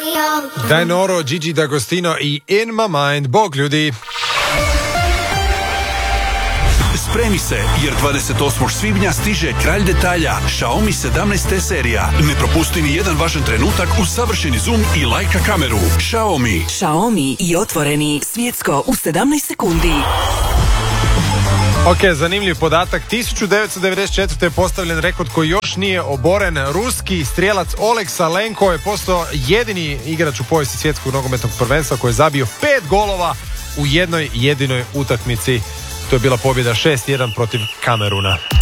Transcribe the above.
Dainoro, Gigi D'Agostino i In My Mind. Bog ljudi. Spremi se, jer 28. svibnja stiže kralj detalja, Xiaomi 17T serija. Ne propusti ni jedan važan trenutak uz savršeni zoom i Leica kameru. Xiaomi i otvoreni svjetsko u 17 sekundi. Ok, zanimljiv podatak. 1994. je postavljen rekord koji još nije oboren. Ruski strijelac Oleg Salenko je postao jedini igrač u povijesti svjetskog nogometnog prvenstva koji je zabio 5 golova u jednoj jedinoj utakmici. To je bila pobjeda 6-1 protiv Kameruna.